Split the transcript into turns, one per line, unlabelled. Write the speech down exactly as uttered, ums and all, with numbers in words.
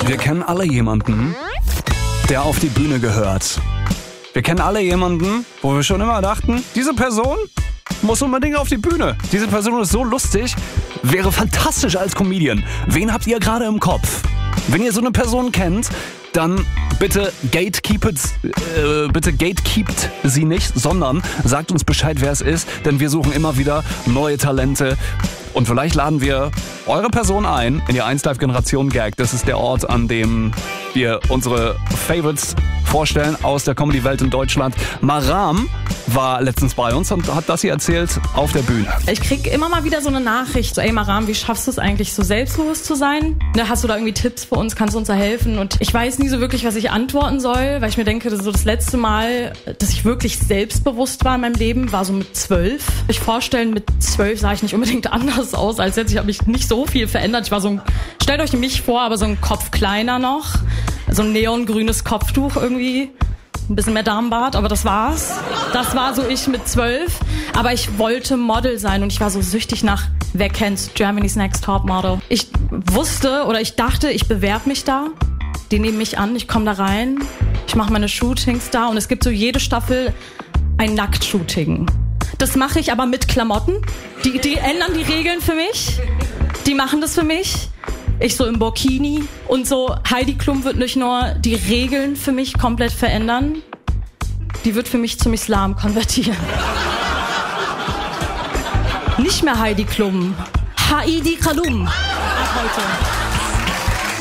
Wir kennen alle jemanden, der auf die Bühne gehört. Wir kennen alle jemanden, wo wir schon immer dachten, diese Person muss unbedingt auf die Bühne. Diese Person ist so lustig, wäre fantastisch als Comedian. Wen habt ihr gerade im Kopf? Wenn ihr so eine Person kennt, dann bitte gatekeepet, äh, bitte gatekeept sie nicht, sondern sagt uns Bescheid, wer es ist, denn wir suchen immer wieder neue Talente. Und vielleicht laden wir eure Person ein in die eins Live Generation Gag. Das ist der Ort, an dem wir unsere Favorites vorstellen aus der Comedy-Welt in Deutschland. Maram war letztens bei uns und hat das hier erzählt auf der Bühne.
Ich krieg immer mal wieder so eine Nachricht, so, ey Maram, wie schaffst du es eigentlich, so selbstbewusst zu sein? Ne, hast du da irgendwie Tipps für uns, kannst du uns da helfen? Und ich weiß nie so wirklich, was ich antworten soll, weil ich mir denke, das, ist so das letzte Mal, dass ich wirklich selbstbewusst war in meinem Leben, war so mit zwölf. Ich vorstellen, mit zwölf sah ich nicht unbedingt anders aus als jetzt. Ich habe mich nicht so viel verändert. Ich war so ein, stellt euch mich vor, aber so ein Kopf kleiner noch. So ein neongrünes Kopftuch irgendwie. Ein bisschen mehr Darmbart, aber das war's. Das war so ich mit zwölf. Aber ich wollte Model sein und ich war so süchtig nach, wer kennt's, Germany's Next Top Model. Ich wusste oder ich dachte, ich bewerbe mich da. Die nehmen mich an, ich komme da rein. Ich mache meine Shootings da und es gibt so jede Staffel ein Nacktshooting. Das mache ich aber mit Klamotten. Die, die ändern die Regeln für mich. Die machen das für mich. Ich so im Burkini und so. Heidi Klum wird nicht nur die Regeln für mich komplett verändern, die wird für mich zum Islam konvertieren. Nicht mehr Heidi Klum. Heidi Klum. Ab heute.